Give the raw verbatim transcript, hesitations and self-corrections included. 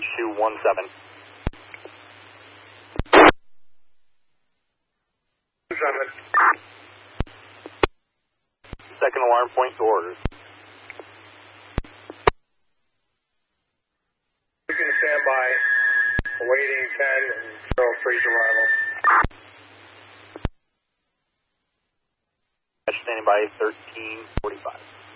two one seven. Seven. Second alarm point to orders. You can stand by, awaiting ten and zero three's arrival. Standing by thirteen forty-five.